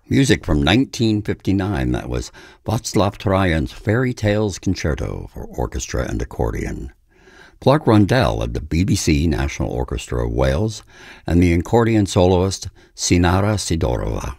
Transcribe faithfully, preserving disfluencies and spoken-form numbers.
Music from nineteen fifty-nine, that was Václav Troyan's Fairy Tales Concerto for orchestra and accordion. Clark Rundell of the B B C National Orchestra of Wales, and the accordion soloist Sinara Sidorova.